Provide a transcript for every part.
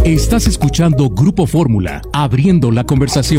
Estás escuchando Grupo Fórmula, abriendo la conversación.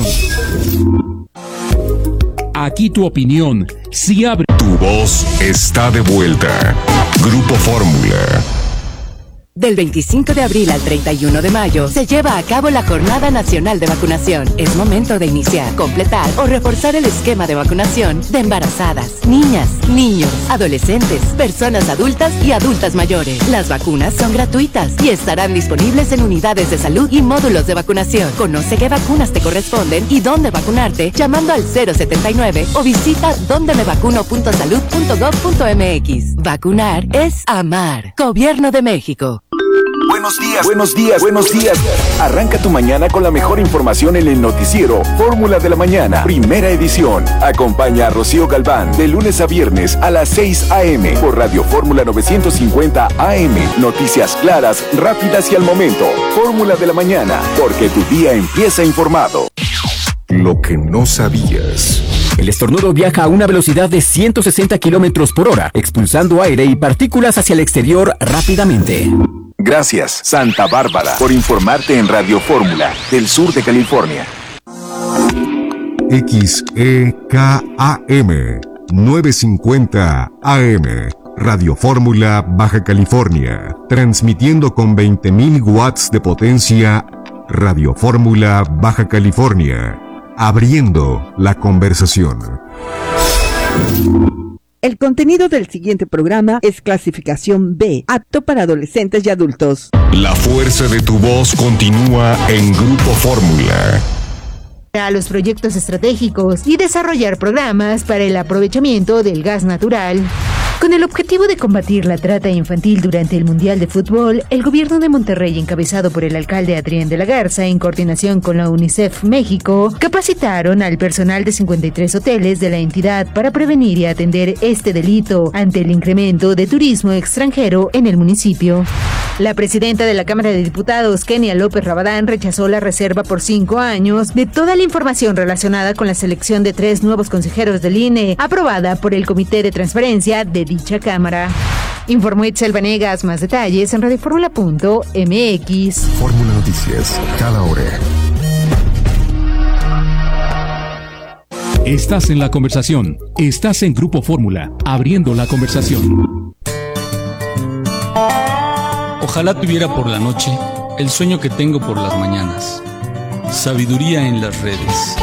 Aquí tu opinión sí abre. Tu voz está de vuelta. Grupo Fórmula. Del 25 de abril al 31 de mayo se lleva a cabo la Jornada Nacional de Vacunación. Es momento de iniciar, completar o reforzar el esquema de vacunación de embarazadas, niñas, niños, adolescentes, personas adultas y adultas mayores. Las vacunas son gratuitas y estarán disponibles en unidades de salud y módulos de vacunación. Conoce qué vacunas te corresponden y dónde vacunarte llamando al 079 o visita dondemevacuno.salud.gov.mx. Vacunar es amar. Gobierno de México. Buenos días, buenos días, buenos días. Arranca tu mañana con la mejor información en el noticiero Fórmula de la Mañana, primera edición. Acompaña a Rocío Galván de lunes a viernes a las 6 a.m. por Radio Fórmula 950 AM. Noticias claras, rápidas y al momento. Fórmula de la Mañana, porque tu día empieza informado. Lo que no sabías. El estornudo viaja a una velocidad de 160 kilómetros por hora, expulsando aire y partículas hacia el exterior rápidamente. Gracias, Santa Bárbara, por informarte en Radio Fórmula, del sur de California. XEKAM 950 AM, Radio Fórmula, Baja California, transmitiendo con 20.000 watts de potencia. Radio Fórmula, Baja California, abriendo la conversación. El contenido del siguiente programa es clasificación B, apto para adolescentes y adultos. La fuerza de tu voz continúa en Grupo Fórmula. A los proyectos estratégicos y desarrollar programas para el aprovechamiento del gas natural. Con el objetivo de combatir la trata infantil durante el Mundial de Fútbol, el gobierno de Monterrey, encabezado por el alcalde Adrián de la Garza, en coordinación con la UNICEF México, capacitaron al personal de 53 hoteles de la entidad para prevenir y atender este delito ante el incremento de turismo extranjero en el municipio. La presidenta de la Cámara de Diputados, Kenia López Rabadán, rechazó la reserva por 5 años de toda la información relacionada con la selección de 3 nuevos consejeros del INE, aprobada por el Comité de Transparencia de dicha Cámara. Informó Itzel Vanegas. Más detalles en radioformula.mx. Fórmula Noticias, cada hora. Estás en la conversación. Estás en Grupo Fórmula, abriendo la conversación. Ojalá tuviera por la noche el sueño que tengo por las mañanas. Sabiduría en las redes.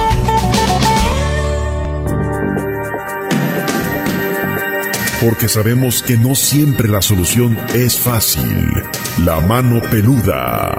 Porque sabemos que no siempre la solución es fácil. La mano peluda.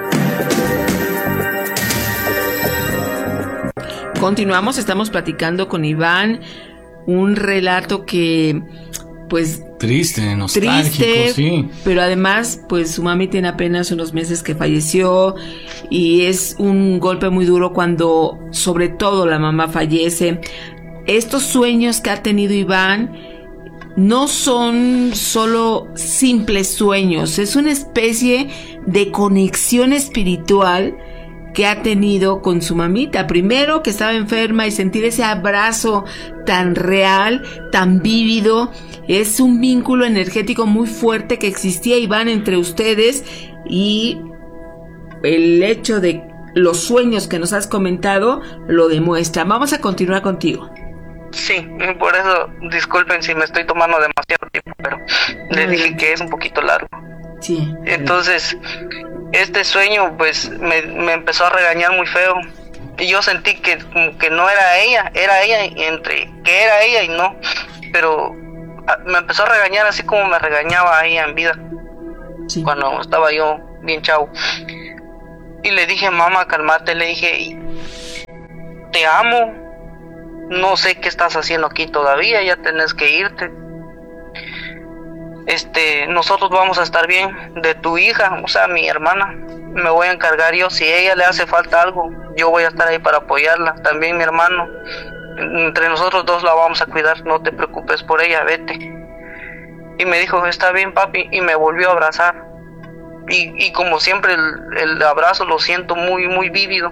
Continuamos, estamos platicando con Iván. Un relato que, pues... Triste, nostálgico, sí. Pero además, pues su mami tiene apenas unos meses que falleció. Y es un golpe muy duro cuando, sobre todo, la mamá fallece. Estos sueños que ha tenido Iván... no son solo simples sueños, es una especie de conexión espiritual que ha tenido con su mamita. Primero, que estaba enferma, y sentir ese abrazo tan real, tan vívido. Es un vínculo energético muy fuerte que existía, Iván, entre ustedes, y el hecho de los sueños que nos has comentado lo demuestra. Vamos a continuar contigo. Sí, por eso disculpen si me estoy tomando demasiado tiempo, pero les dije que es un poquito largo. Sí. Entonces, este sueño pues me empezó a regañar muy feo. Y yo sentí que no era ella, y entre que era ella y no. Pero me empezó a regañar así como me regañaba a ella en vida. Sí. Cuando estaba yo bien chavo. Y le dije, mamá, cálmate, le dije, te amo. No sé qué estás haciendo aquí todavía, ya tenés que irte. Nosotros vamos a estar bien de tu hija, o sea, mi hermana. Me voy a encargar yo, si a ella le hace falta algo, yo voy a estar ahí para apoyarla. También mi hermano, entre nosotros dos la vamos a cuidar, no te preocupes por ella, vete. Y me dijo, está bien, papi, y me volvió a abrazar. Y como siempre el abrazo lo siento muy, muy vívido.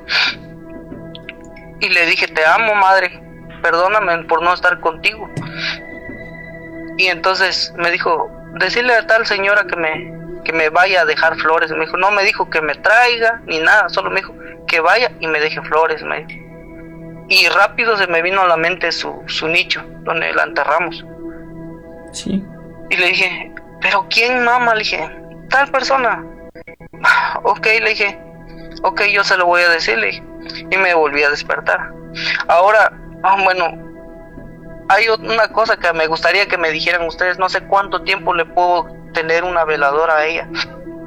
Y le dije, te amo, madre. Perdóname por no estar contigo. Y entonces me dijo, decirle a tal señora que me vaya a dejar flores. Me dijo, no me dijo que me traiga ni nada, solo me dijo que vaya y me deje flores, me dijo. Y rápido se me vino a la mente su nicho, donde la enterramos. Sí. Y le dije, ¿pero quién, mamá? Le dije, tal persona. Ok, le dije, ok, yo se lo voy a decir, le dije. Y me volví a despertar. Ahora, bueno, hay una cosa que me gustaría que me dijeran ustedes. No sé cuánto tiempo le puedo tener una veladora a ella.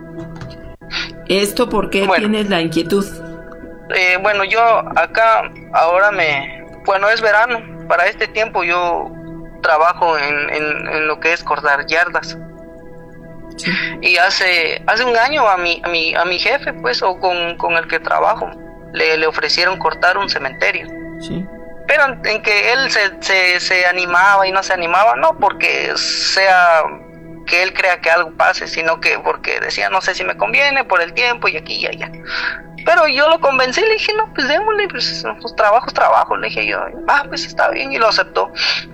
¿Esto por qué tienes la inquietud? Bueno, yo acá ahora bueno, es verano. Para este tiempo yo trabajo en lo que es cortar yardas. Sí. Y hace un año a mi jefe, pues, o con el que trabajo, le ofrecieron cortar un cementerio. Sí. Pero en que él se animaba y no se animaba, no porque sea que él crea que algo pase, sino que porque decía, no sé si me conviene por el tiempo y aquí y allá. Pero yo lo convencí, le dije, no, pues démosle, pues trabajo, le dije yo, pues está bien, y lo aceptó.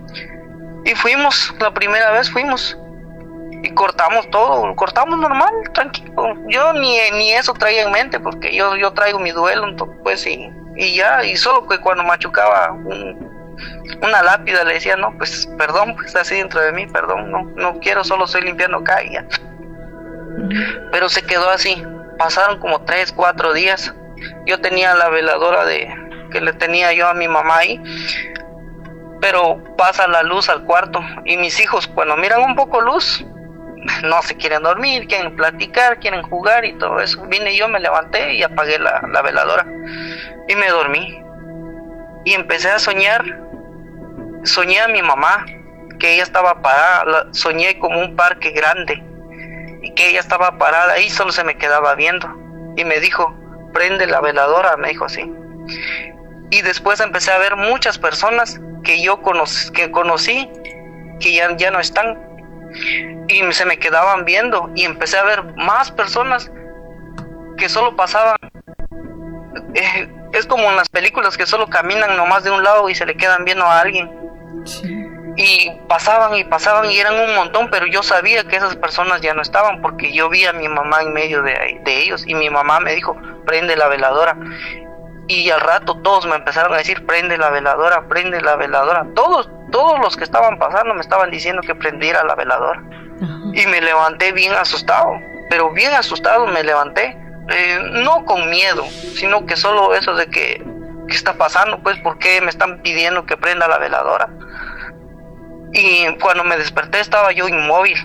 Y fuimos, la primera vez fuimos, y cortamos todo, cortamos normal, tranquilo. Yo ni eso traía en mente, porque yo traigo mi duelo, pues, y ya, y solo que cuando machucaba una lápida le decía, no, pues, perdón, pues así dentro de mí, perdón, no quiero, solo estoy limpiando acá y ya. Pero se quedó así. Pasaron como 3-4 días. Yo tenía la veladora que le tenía yo a mi mamá ahí, pero pasa la luz al cuarto y mis hijos, cuando miran un poco luz, no se quieren dormir, quieren platicar, quieren jugar y todo eso. Vine yo, me levanté y apagué la veladora y me dormí. Y empecé a soñar. Soñé a mi mamá, que ella estaba parada. Soñé como un parque grande y que ella estaba parada ahí, solo se me quedaba viendo. Y me dijo, prende la veladora, me dijo así. Y después empecé a ver muchas personas que yo conocí, que ya no están. Y se me quedaban viendo. Y empecé a ver más personas que solo pasaban. Es como en las películas que solo caminan nomás de un lado y se le quedan viendo a alguien. Sí. Y pasaban y eran un montón, pero yo sabía que esas personas ya no estaban porque yo vi a mi mamá en medio de ellos y mi mamá me dijo, prende la veladora. Y al rato todos me empezaron a decir, prende la veladora, prende la veladora. Todos los que estaban pasando me estaban diciendo que prendiera la veladora. Uh-huh. Y me levanté bien asustado, pero bien asustado me levanté. No con miedo, sino que solo eso de que ¿qué está pasando? Pues, ¿por qué me están pidiendo que prenda la veladora? Y cuando me desperté estaba yo inmóvil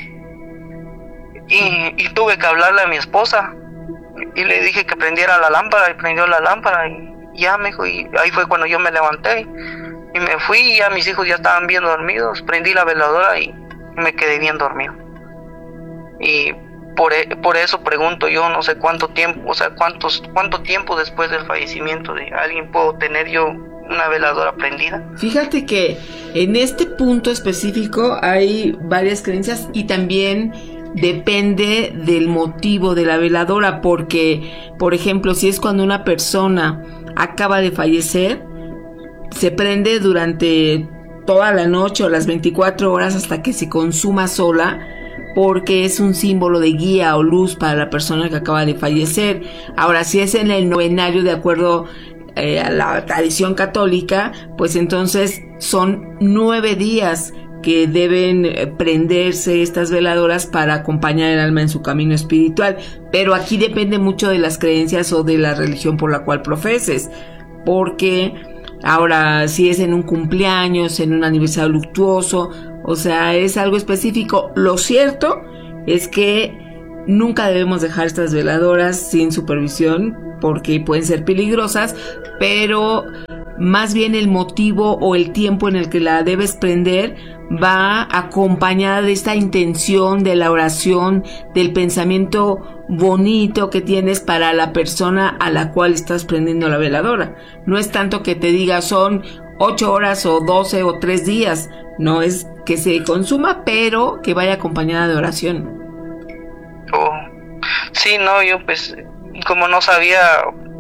y tuve que hablarle a mi esposa y le dije que prendiera la lámpara y prendió la lámpara y ya me dijo, y ahí fue cuando yo me levanté y me fui y ya mis hijos ya estaban bien dormidos, prendí la veladora y me quedé bien dormido. Y por eso pregunto yo, no sé cuánto tiempo, o sea, cuánto tiempo después del fallecimiento de alguien puedo tener yo una veladora prendida. Fíjate que en este punto específico hay varias creencias y también depende del motivo de la veladora, porque, por ejemplo, si es cuando una persona acaba de fallecer, se prende durante toda la noche o las 24 horas hasta que se consuma sola, porque es un símbolo de guía o luz para la persona que acaba de fallecer. Ahora, si es en el novenario de acuerdo a la tradición católica, pues entonces son 9 días que deben prenderse estas veladoras para acompañar el alma en su camino espiritual. Pero aquí depende mucho de las creencias o de la religión por la cual profeses, porque ahora si es en un cumpleaños, en un aniversario luctuoso, o sea, es algo específico. Lo cierto es que nunca debemos dejar estas veladoras sin supervisión porque pueden ser peligrosas, pero más bien el motivo o el tiempo en el que la debes prender va acompañada de esta intención, de la oración, del pensamiento bonito que tienes para la persona a la cual estás prendiendo la veladora. No es tanto que te diga son 8 horas o 12 o 3 días, no es que se consuma, pero que vaya acompañada de oración. Oh, sí, no, yo pues como no sabía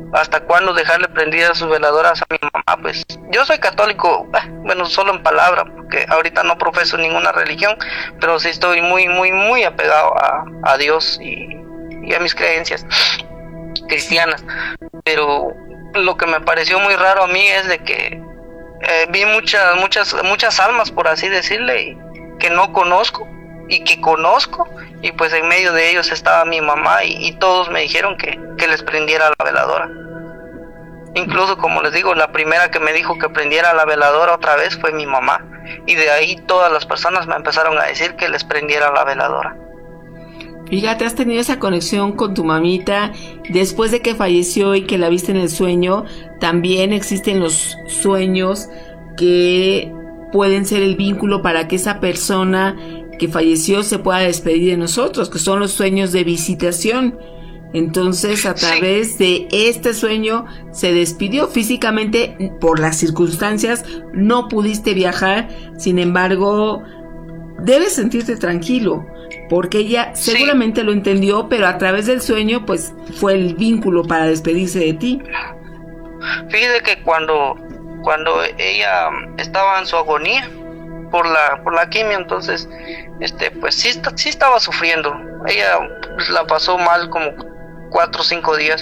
hasta cuándo dejarle prendidas sus veladoras a mi mamá. Pues yo soy católico, bueno, solo en palabra, porque ahorita no profeso ninguna religión, pero sí estoy muy apegado a Dios y a mis creencias cristianas. Pero lo que me pareció muy raro a mí es de que vi muchas almas, por así decirle, que no conozco y que conozco, y pues en medio de ellos estaba mi mamá, y todos me dijeron que les prendiera la veladora. Incluso, como les digo, la primera que me dijo que prendiera la veladora otra vez fue mi mamá, y de ahí todas las personas me empezaron a decir que les prendiera la veladora. Fíjate, has tenido esa conexión con tu mamita después de que falleció y que la viste en el sueño. También existen los sueños que pueden ser el vínculo para que esa persona que falleció se pueda despedir de nosotros, que son los sueños de visitación. Entonces, a través de este sueño se despidió físicamente por las circunstancias, no pudiste viajar, sin embargo, debes sentirte tranquilo, porque ella seguramente lo entendió, pero a través del sueño, pues, fue el vínculo para despedirse de ti. Fíjate que cuando ella estaba en su agonía por la quimio, entonces, pues sí estaba sufriendo. Ella pues, la pasó mal como 4 o 5 días.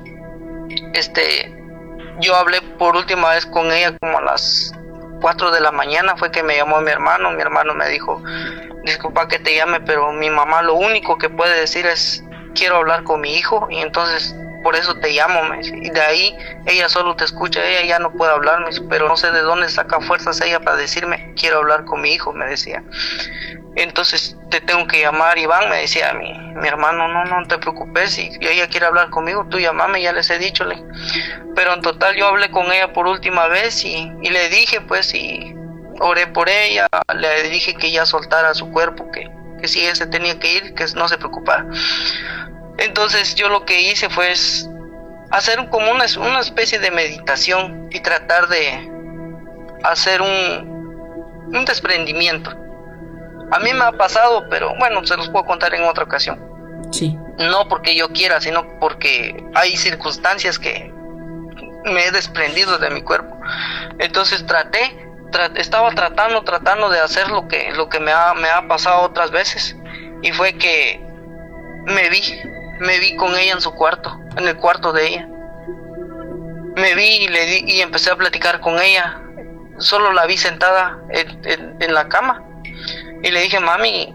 Yo hablé por última vez con ella como a las 4 de la mañana, fue que me llamó mi hermano me dijo, disculpa que te llame, pero mi mamá lo único que puede decir es, quiero hablar con mi hijo, y entonces por eso te llamo, y de ahí ella solo te escucha, ella ya no puede hablar, pero no sé de dónde saca fuerzas ella para decirme, quiero hablar con mi hijo, me decía. Entonces te tengo que llamar, Iván, me decía mi hermano, no te preocupes, si ella quiere hablar conmigo, tú llamame, ya les he dicho. Pero en total yo hablé con ella por última vez y le dije, pues, y oré por ella, le dije que ella soltara su cuerpo, que si ella se tenía que ir, que no se preocupara. Entonces yo lo que hice fue hacer como una especie de meditación y tratar de hacer un desprendimiento. A mí me ha pasado, pero bueno, se los puedo contar en otra ocasión. Sí. No porque yo quiera, sino porque hay circunstancias que me he desprendido de mi cuerpo. Entonces estaba tratando de hacer lo que me ha pasado otras veces, y fue que me vi con ella en su cuarto, en el cuarto de ella. Me vi y empecé a platicar con ella. Solo la vi sentada en la cama. Y le dije, mami,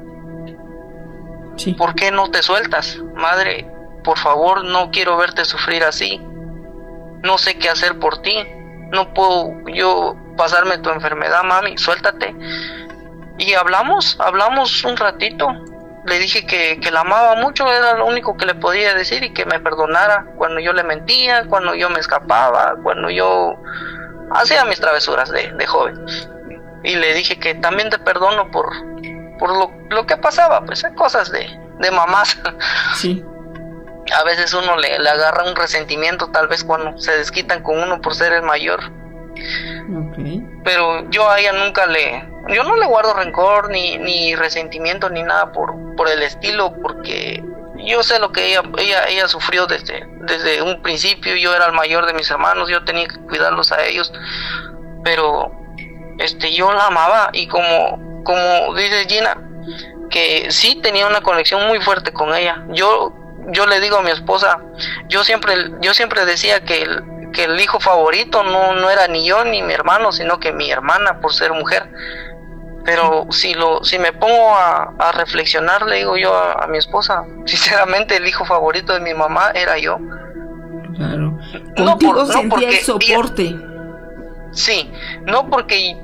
¿por qué no te sueltas? Madre, por favor, no quiero verte sufrir así. No sé qué hacer por ti. No puedo yo pasarme tu enfermedad, mami, suéltate. Y hablamos un ratito. Le dije que la amaba mucho, era lo único que le podía decir, y que me perdonara cuando yo le mentía, cuando yo me escapaba, cuando yo hacía mis travesuras de joven. Y le dije que también te perdono por lo que pasaba, pues cosas de mamás. Sí. A veces uno le agarra un resentimiento, tal vez cuando se desquitan con uno por ser el mayor. Okay. Pero yo a ella yo no le guardo rencor ni resentimiento ni nada por el estilo, porque yo sé lo que ella sufrió desde un principio. Yo era el mayor de mis hermanos, yo tenía que cuidarlos a ellos, pero yo la amaba, y como dice Gina, que sí tenía una conexión muy fuerte con ella. Yo le digo a mi esposa, yo siempre decía que el hijo favorito no era ni yo ni mi hermano, sino que mi hermana, por ser mujer. Pero si me pongo a reflexionar, le digo yo a mi esposa, sinceramente el hijo favorito de mi mamá era yo. Claro. Contigo sentía el soporte. Sí, no porque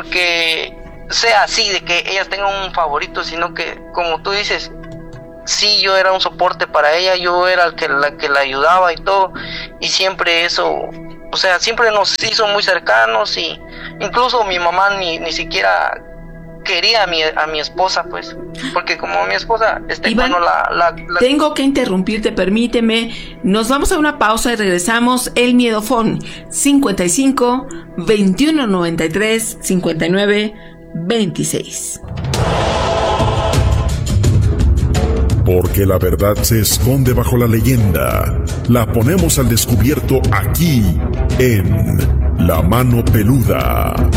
sea así de que ellas tengan un favorito, sino que, como tú dices, sí, yo era un soporte para ella, yo era el que la ayudaba y todo, y siempre eso, o sea, siempre nos hizo muy cercanos, y incluso mi mamá ni siquiera quería a mi esposa, pues, porque como mi esposa, Iván, tengo que interrumpirte, permíteme, nos vamos a una pausa y regresamos. El Miedofón, 55 21 93 59 26. Porque la verdad se esconde bajo la leyenda. La ponemos al descubierto aquí, en La Mano Peluda.